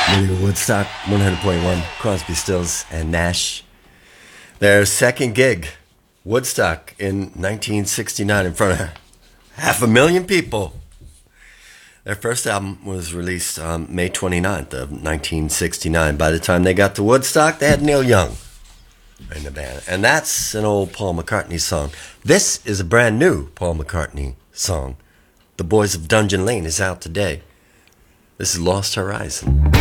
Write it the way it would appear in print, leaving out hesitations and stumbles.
Woodstock 100.1, Crosby, Stills, and Nash. Their second gig, Woodstock, in 1969, in front of 500,000 people. Their first album was released on May 29th of 1969. By the time they got to Woodstock, they had Neil Young in the band. And that's an old Paul McCartney song. This is a brand new Paul McCartney song. The Boys of Dungeon Lane is out today. This is Lost Horizon.